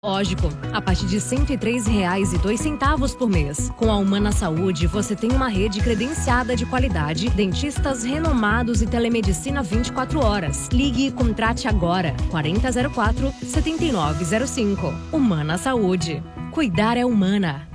Lógico, a partir de R$ 103,02 por mês. Com a Humana Saúde, você tem uma rede credenciada de qualidade, dentistas renomados e telemedicina 24 horas. Ligue e contrate agora. 4004-7905. Humana Saúde. Cuidar é humana.